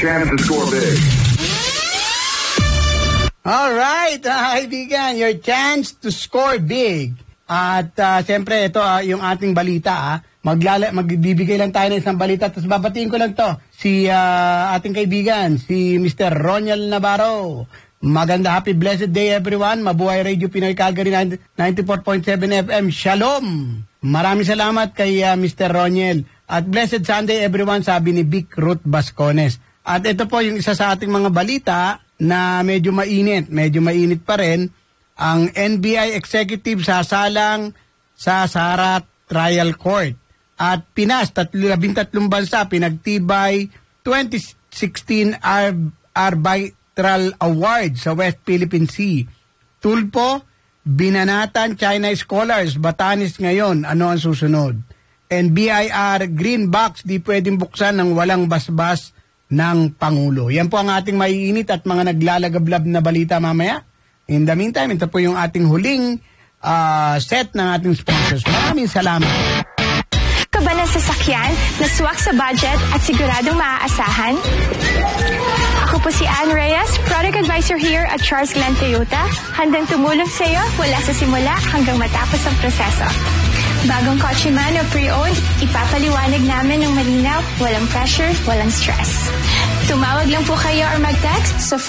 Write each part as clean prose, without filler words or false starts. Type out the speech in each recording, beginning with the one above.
chance to score big. Alright, kaibigan, your chance to score big. At siyempre, ito yung ating balita. Magbibigay lang tayo ng isang balita. Tapos babatiin ko lang to. Si ating kaibigan, si Mr. Roniel Navarro. Maganda, happy blessed day everyone. Mabuhay Radio Pinoy Calgary 94.7 FM. Shalom! Maraming salamat kay Mr. Roniel. At blessed Sunday everyone, sabi ni Vic Ruth Bascones. At ito po yung isa sa ating mga balita na medyo mainit pa rin. Ang NBI executive sasalang sa Sara Trial Court. At Pinas, 13 bansa pinagtibay 2016 Arbitral Award sa West Philippine Sea. Tulpo, binanatan China scholars, Batanes ngayon, ano ang susunod? And BIR, green box, di pwedeng buksan ng walang basbas ng Pangulo. Yan po ang ating maiinit at mga naglalagablab na balita mamaya. In the meantime, ito po yung ating huling set ng ating sponsors. Maraming salamat. Ka ba ng sasakyan na swak sa budget at siguradong maaasahan? Ako po si Ann Reyes, Product Advisor here at Charles Glenn Toyota. Handang tumulong sa iyo mula sa simula hanggang matapos ang proseso. Bagong kotse man o pre-owned, ipapaliwanag namin ng malinaw, walang pressure, walang stress. Tumawag lang po kayo or mag-text sa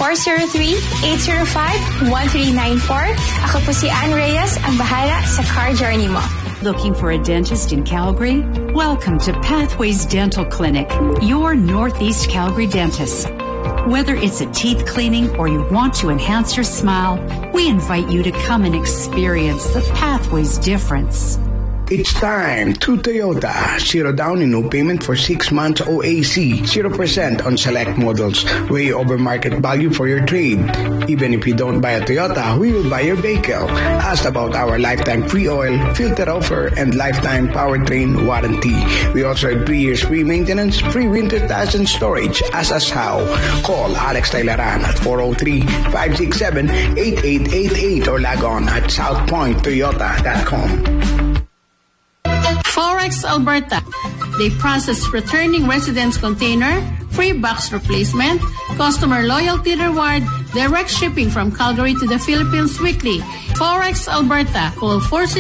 403-805-1394. Ako po si Ann Reyes, ang bahala sa car journey mo. Looking for a dentist in Calgary? Welcome to Pathways Dental Clinic, your Northeast Calgary dentist. Whether it's a teeth cleaning or you want to enhance your smile, we invite you to come and experience the Pathways difference. It's time to Toyota. 0 down and no payment for 6 months OAC. 0% on select models. Way over market value for your trade. Even if you don't buy a Toyota, we will buy your vehicle. Ask about our lifetime free oil, filter offer, and lifetime powertrain warranty. We also have 3 years free maintenance, free winter tires and storage. Ask us how. Call Alex Tailaran at 403-567-8888 or log on at southpointtoyota.com. Forex Alberta. They process returning residents container, free box replacement, customer loyalty reward, direct shipping from Calgary to the Philippines weekly. Forex Alberta. Call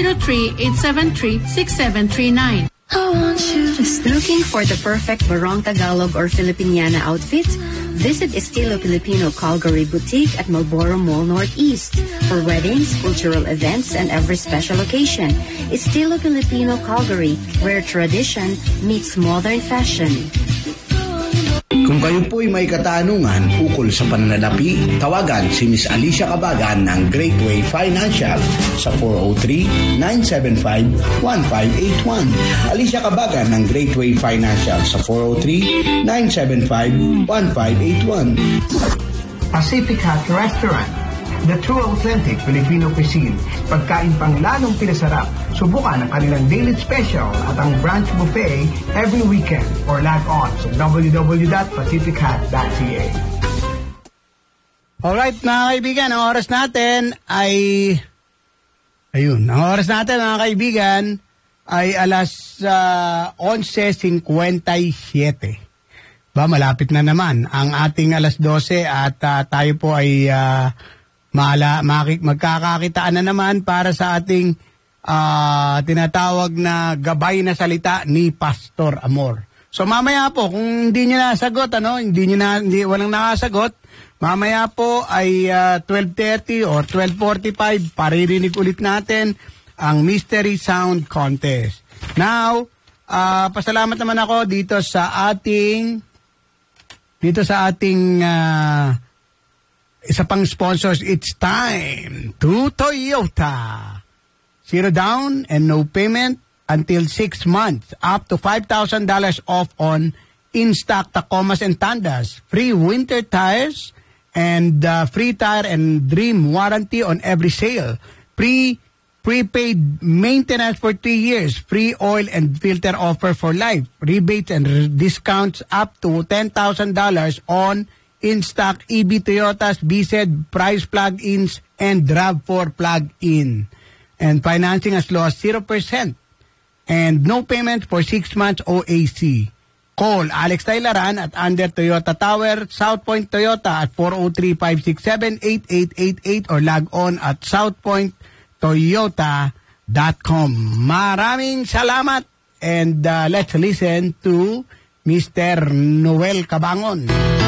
403-873-6739. Looking for the perfect Barong Tagalog or Filipiniana outfit? Visit Estilo Filipino Calgary Boutique at Marlborough Mall Northeast for weddings, cultural events, and every special occasion. Estilo Filipino Calgary, where tradition meets modern fashion. Kung kayo po'y may katanungan ukol sa pananalapi, tawagan si Miss Alicia Cabagan ng Great Way Financial sa 403-975-1581. Alicia Cabagan ng Great Way Financial sa 403-975-1581. Pacific Hut Restaurant, the true authentic Filipino cuisine. Pagkain pang lalong pinasarap. Subukan ang kanilang daily special at ang brunch buffet every weekend or log on sa www.pacifichut.ca. Alright mga kaibigan, ang oras natin ay mga kaibigan ay alas 11:57. Malapit na naman ang ating alas 12 at tayo po ay magkakakitaan na naman para sa ating tinatawag na gabay na salita ni Pastor Amor. So mamaya po, kung hindi niyo nasagot, walang nakasagot, mamaya po ay 12:30 or 12:45, paririnig ulit natin ang Mystery Sound Contest. Now, pasalamat naman ako dito sa ating isa pang sponsors. It's time to Toyota. 0 down and no payment until 6 months. Up to $5,000 off on in-stock Tacomas and Tandas. Free winter tires and free tire and dream warranty on every sale. Prepaid maintenance for 3 years. Free oil and filter offer for life. Rebates and discounts up to $10,000 on in-stock EV Toyotas, BZ, Price plug-ins, and RAV4 plug-in. And financing as low as 0%. And no payment for 6 months OAC. Call Alex Taylaran at under Toyota Tower, South Point Toyota at 403-567-8888 or log on at southpointtoyota.com. Maraming salamat and let's listen to Mr. Noel Cabangon.